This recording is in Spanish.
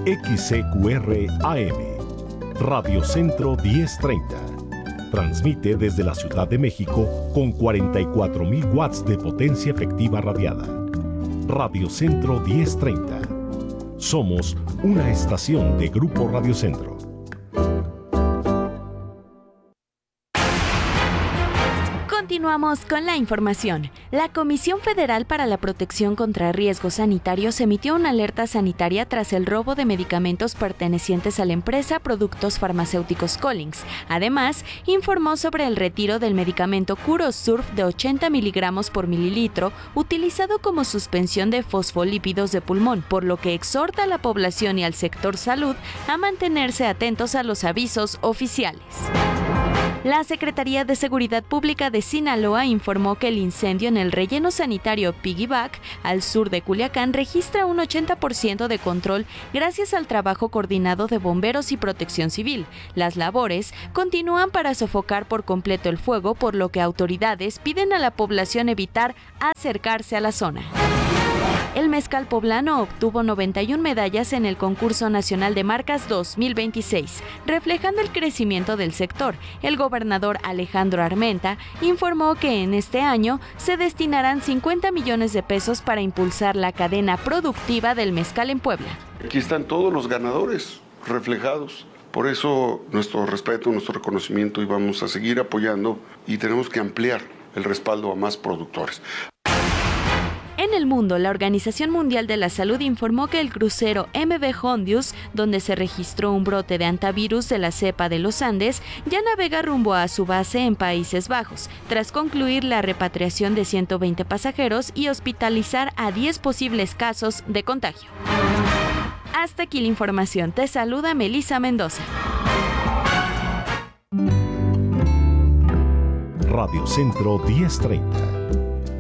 XCQR AM, Radio Centro 1030. Transmite desde la Ciudad de México con 44,000 watts de potencia efectiva radiada. Radio Centro 1030. Somos una estación de Grupo Radio Centro. Continuamos con la información. La Comisión Federal para la Protección contra Riesgos Sanitarios emitió una alerta sanitaria tras el robo de medicamentos pertenecientes a la empresa Productos Farmacéuticos Collins. Además, informó sobre el retiro del medicamento Curosurf de 80 miligramos por mililitro, utilizado como suspensión de fosfolípidos de pulmón, por lo que exhorta a la población y al sector salud a mantenerse atentos a los avisos oficiales. La Secretaría de Seguridad Pública de Sinaloa informó que el incendio en el relleno sanitario Piggyback, al sur de Culiacán, registra un 80% de control gracias al trabajo coordinado de bomberos y protección civil. Las labores continúan para sofocar por completo el fuego, por lo que autoridades piden a la población evitar acercarse a la zona. El mezcal poblano obtuvo 91 medallas en el Concurso Nacional de Marcas 2026, reflejando el crecimiento del sector. El gobernador Alejandro Armenta informó que en este año se destinarán 50 millones de pesos para impulsar la cadena productiva del mezcal en Puebla. Aquí están todos los ganadores reflejados. Por eso nuestro respeto, nuestro reconocimiento, y vamos a seguir apoyando y tenemos que ampliar el respaldo a más productores. En el mundo, la Organización Mundial de la Salud informó que el crucero MV Hondius, donde se registró un brote de antivirus de la cepa de los Andes, ya navega rumbo a su base en Países Bajos, tras concluir la repatriación de 120 pasajeros y hospitalizar a 10 posibles casos de contagio. Hasta aquí la información. Te saluda Melissa Mendoza. Radio Centro 1030.